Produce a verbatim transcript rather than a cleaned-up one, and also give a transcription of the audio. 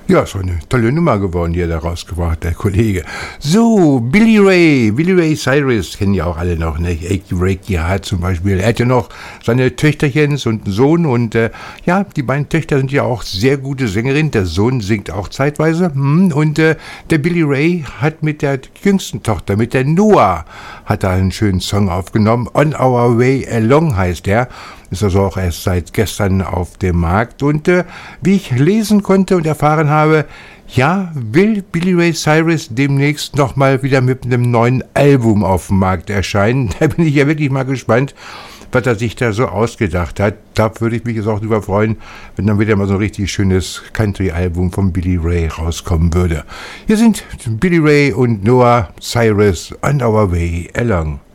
Ja, ist eine tolle Nummer geworden, die er da rausgebracht, der Kollege. So, Billy Ray, Billy Ray Cyrus, kennen ja auch alle noch, ne? Achy Breaky Heart zum Beispiel. Er hat ja noch seine Töchterchens und einen Sohn und äh, ja, die beiden Töchter sind ja auch sehr gute Sängerinnen. Der Sohn singt auch zeitweise hm, und äh, der Billy Ray hat mit der jüngsten Tochter, mit der Noah, hat er einen schönen Song aufgenommen. On Our Way Along heißt der. Ist also auch erst seit gestern auf dem Markt. Und äh, wie ich lesen konnte und erfahren habe, ja, will Billy Ray Cyrus demnächst nochmal wieder mit einem neuen Album auf dem Markt erscheinen. Da bin ich ja wirklich mal gespannt, was er sich da so ausgedacht hat. Da würde ich mich jetzt auch drüber freuen, wenn dann wieder mal so ein richtig schönes Country-Album von Billy Ray rauskommen würde. Hier sind Billy Ray und Noah Cyrus on Our Way Along.